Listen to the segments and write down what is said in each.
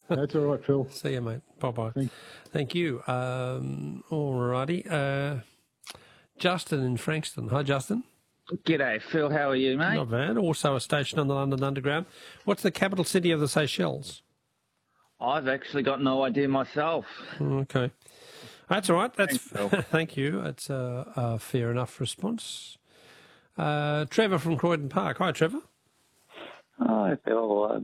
That's all right, Phil. See you, mate. Bye-bye. Thank Thank you. All righty. Justin in Frankston. Hi, Justin. G'day, Phil. How are you, mate? Not bad. Also a station on the London Underground. What's the capital city of the Seychelles? I've actually got no idea myself. Okay. That's all right. That's Thanks, Phil. Thank you. That's a fair enough response. Trevor from Croydon Park. Hi, Trevor. Hi, Phil.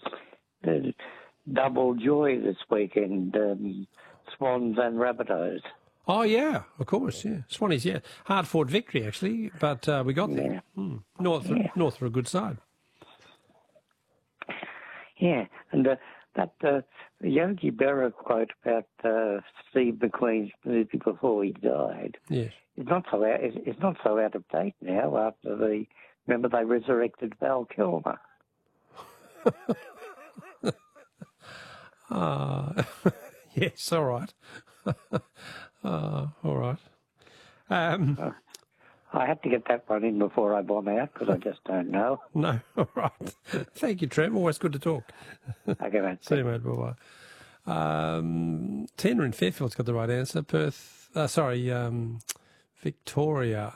Double joy this weekend, Swans and Rabbitohs. Oh, yeah, of course, yeah. Swannies, yeah. Hard-fought victory, actually, but we got there. North are a good side. Yeah, and that Yogi Berra quote about Steve McQueen's movie before he died. Yes. It's not so out of date now. After remember they resurrected Val Kilmer. Yes, all right. All right. I had to get that one in before I bomb out because I just don't know. No, all right. Thank you, Trev. Always good to talk. Okay, mate. See you, mate. Bye-bye. Tina in Fairfield's got the right answer. Victoria.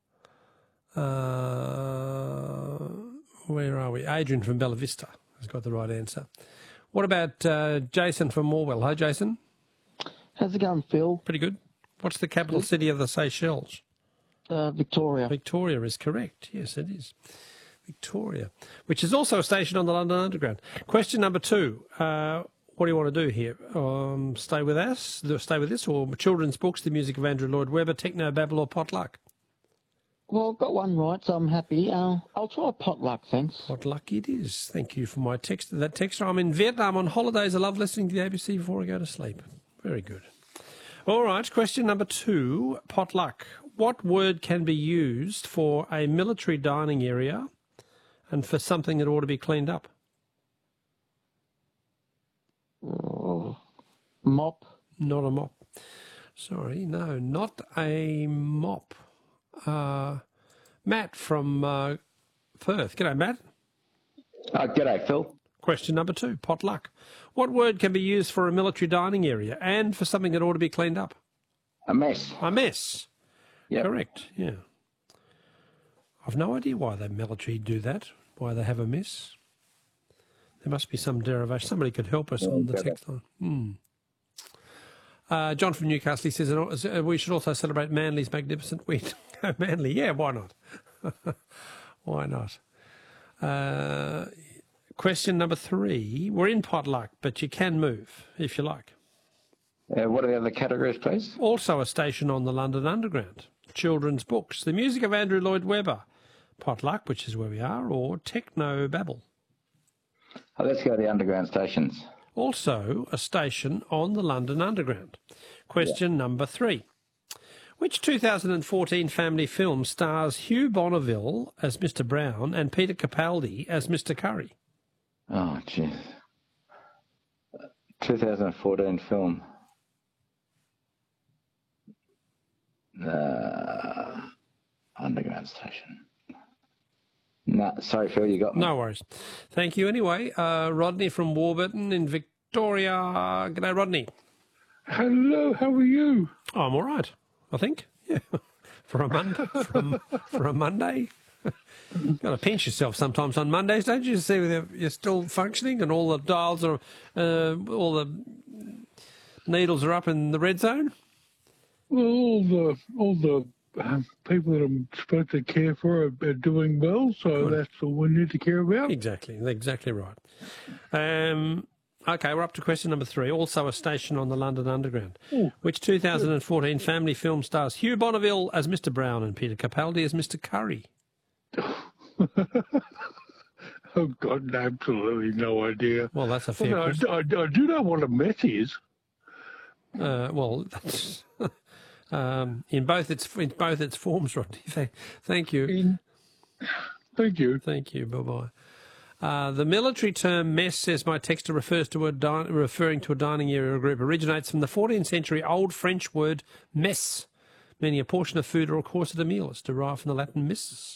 Where are we? Adrian from Bella Vista has got the right answer. What about Jason from Morwell? Hi, Jason. How's it going, Phil? Pretty good. What's the capital city of the Seychelles? Victoria. Victoria is correct. Yes, it is. Victoria, which is also a station on the London Underground. Question number 2. What do you want to do here? Stay with us, or children's books, the music of Andrew Lloyd Webber, Techno Babble, or Potluck? Well, I've got one right, so I'm happy. I'll try Potluck, thanks. Potluck it is. Thank you for my text. That texter. I'm in Vietnam on holidays. I love listening to the ABC before I go to sleep. Very good. All right, question number 2, Potluck. What word can be used for a military dining area and for something that ought to be cleaned up? Mop. Not a mop. Sorry, no, not a mop. Matt from Perth. G'day, Matt. G'day, Phil. Question number 2, Potluck. What word can be used for a military dining area and for something that ought to be cleaned up? A mess. A mess. Yep. Correct, yeah. I've no idea why the military do that, why they have a mess. There must be some derivation. Somebody could help us on the text line. John from Newcastle, he says, we should also celebrate Manly's magnificent win. Manly, yeah, why not? Why not? Question number 3. We're in Potluck, but you can move if you like. What are the other categories, please? Also a station on the London Underground. Children's books, the music of Andrew Lloyd Webber, Potluck, which is where we are, or Techno Babble. Let's go to the underground stations. Also a station on the London Underground. Question number 3. Which 2014 family film stars Hugh Bonneville as Mr. Brown and Peter Capaldi as Mr. Curry? Oh, jeez. 2014 film. Underground station. No, sorry, Phil, you got me. No worries. Thank you anyway. Rodney from Warburton in Victoria. G'day, Rodney. Hello, how are you? Oh, I'm all right, I think. Yeah. For a Monday. Got to pinch yourself sometimes on Mondays, don't you? See whether you're still functioning and all the dials are, all the needles are up in the red zone. Well, all the people that I'm supposed to care for are doing well, so that's all we need to care about. Exactly right. Okay, we're up to question number 3. Also a station on the London Underground. Ooh. Which 2014 family film stars Hugh Bonneville as Mr. Brown and Peter Capaldi as Mr. Curry? Oh, God, absolutely no idea. Well, that's a fair question. I do know what a mess is. Well, that's in both its forms, Rodney. Thank you. Thank you. Thank you. Bye-bye. The military term mess, says my texter, refers to referring to a dining area or group, originates from the 14th century Old French word messe, meaning a portion of food or a course at a meal. It's derived from the Latin missus,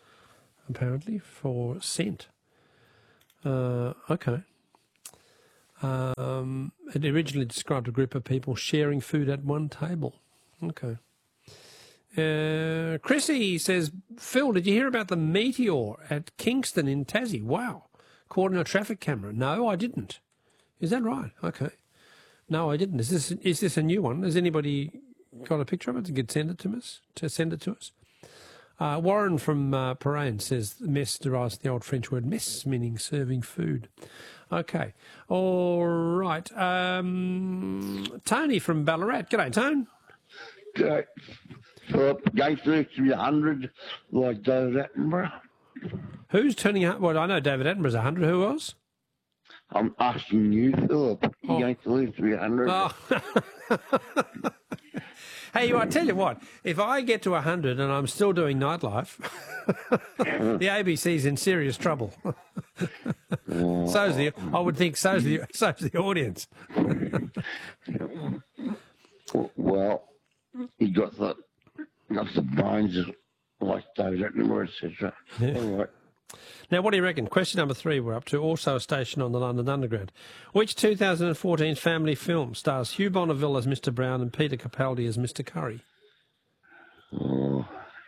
apparently, for scent. Okay. It originally described a group of people sharing food at one table. Okay. Chrissy says, Phil, did you hear about the meteor at Kingston in Tassie? Wow. Caught in a traffic camera. No, I didn't. Is that right? Okay. No, I didn't. Is this a new one? Has anybody got a picture of it to send it to us? Warren from Parain says mess derives from the old French word mess, meaning serving food. Okay. All right. Tony from Ballarat. G'day, Tone. G'day. Philip, go through 300 like David Attenborough. Who's turning up? Well, I know David Attenborough's 100. Who else? I'm asking you, Philip. You going through 300? Oh. Hey, I tell you what, if I get to 100 and I'm still doing nightlife, the ABC's in serious trouble. I would think so's the audience. Well, he got the bones like David Attenborough, etc. Yeah. All right. Now, what do you reckon? Question number 3 we're up to, also a station on the London Underground. Which 2014 family film stars Hugh Bonneville as Mr. Brown and Peter Capaldi as Mr. Curry? Oh,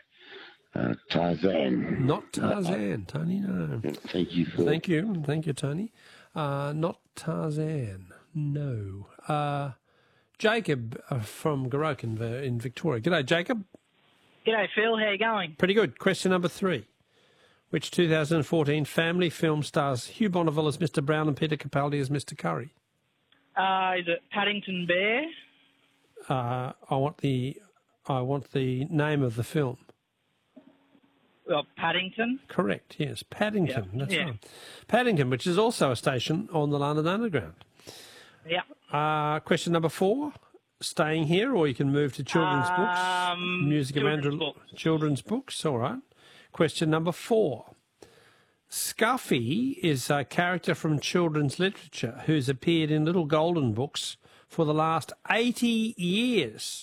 Tarzan. Not Tarzan, Tony, no. Thank you, Phil. Thank you, Tony. Not Tarzan, no. Jacob from Goroke in Victoria. G'day, Jacob. G'day, Phil. How you going? Pretty good. Question number 3. Which 2014 family film stars Hugh Bonneville as Mr. Brown and Peter Capaldi as Mr. Curry? Is it Paddington Bear? I want the name of the film. Well, Paddington? Correct, yes. Paddington, Yeah. that's Yeah. right. Paddington, which is also a station on the London Underground. Yeah. Question number 4. Staying here, or you can move to children's books. Music of children's Andrew. books. Children's books, all right. Question number 4. Scuffy is a character from children's literature who's appeared in Little Golden Books for the last 80 years.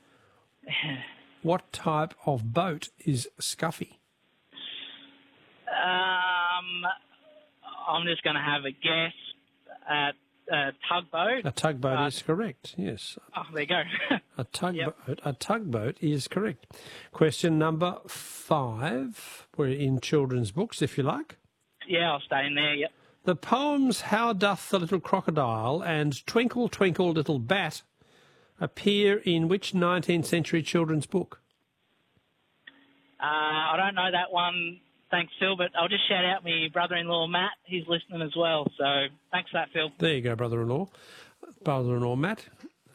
What type of boat is Scuffy? I'm just going to have a guess at a tugboat. A tugboat is correct, yes. Oh, there you go. A tugboat is correct. Question number 5. We're in children's books, if you like. Yeah, I'll stay in there, yep. The poems How Doth the Little Crocodile and Twinkle, Twinkle, Little Bat appear in which 19th century children's book? I don't know that one, thanks, Phil, but I'll just shout out my brother-in-law, Matt. He's listening as well, so thanks for that, Phil. There you go, brother-in-law. Brother-in-law, Matt.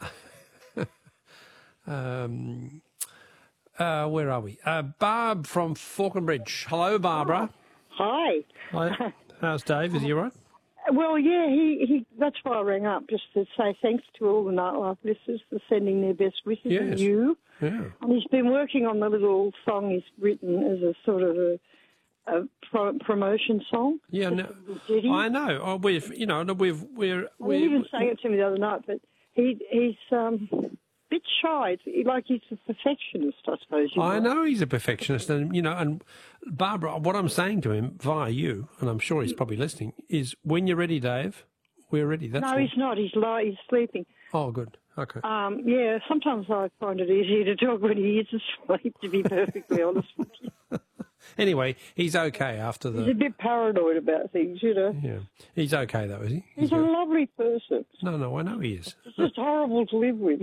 Where are we? Barb from Falconbridge. Hello, Barbara. Hi. Hi. How's Dave? Is he all right? Well, yeah, he that's why I rang up, just to say thanks to all the Nightlife listeners for sending their best wishes and Yes. you. Yeah. And he's been working on the little song he's written as a sort of a promotion song. Yeah, no, Ditty. I know. Oh, we're He even sang it to me the other night, but he's a bit shy. He's a perfectionist, I suppose. I know he's a perfectionist, and Barbara, what I'm saying to him via you, and I'm sure he's probably listening, is when you're ready, Dave, we're ready. That's no, all. he's not. He's sleeping. Oh, good. Okay. Yeah, sometimes I find it easier to talk when he is asleep, to be perfectly honest with you. Anyway, he's okay after the... He's a bit paranoid about things, Yeah. He's okay, though, is he? He's a lovely person. No, I know he is. It's just horrible to live with.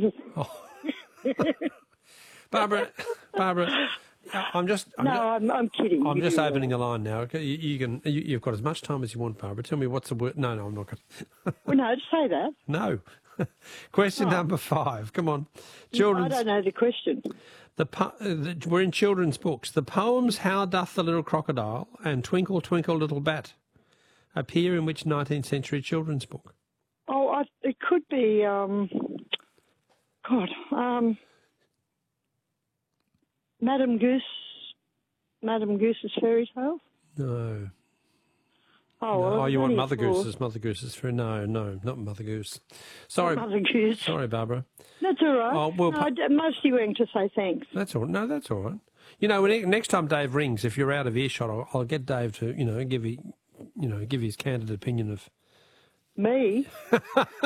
Barbara, I'm kidding. I'm just opening a line now. You've got as much time as you want, Barbara. Tell me what's the word. No, I'm not going to. Well, no, just say that. No. Question number 5. Come on. Children's. I don't know the question. We're in children's books. The poems How Doth the Little Crocodile and Twinkle, Twinkle, Little Bat appear in which 19th century children's book? Oh, it could be, Madame Goose's Fairy Tale? No. Oh, no. Well, You want Mother four. Goose's? Mother Goose's Fairy? No, not Mother Goose. Sorry. Not Mother Goose. Sorry, Barbara. That's all right. Oh, well, I mostly rang to say thanks. That's all. No, that's all right. Next time Dave rings, if you're out of earshot, I'll get Dave to, give his candid opinion of Me?